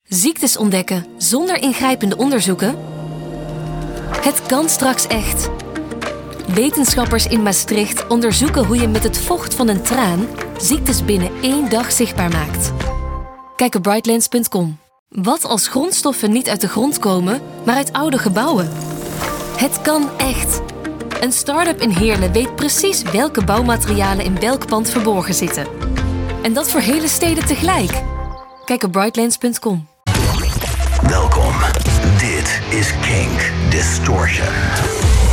Ziektes ontdekken zonder ingrijpende onderzoeken? Het kan straks echt. Wetenschappers in Maastricht onderzoeken hoe je met het vocht van een traan ziektes binnen 1 dag zichtbaar maakt. Kijk op brightlands.com. Wat als grondstoffen niet uit de grond komen, maar uit oude gebouwen? Het kan echt. Een start-up in Heerlen weet precies welke bouwmaterialen in welk pand verborgen zitten. En dat voor hele steden tegelijk. Kijk op brightlands.com. Welkom. Dit is Kink Distortion.